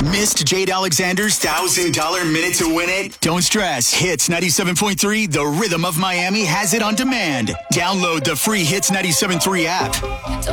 Missed Jade Alexander's $1,000 minute to win it? Don't stress. Hits 97.3, the rhythm of Miami, has it on demand. Download the free Hits 97.3 app.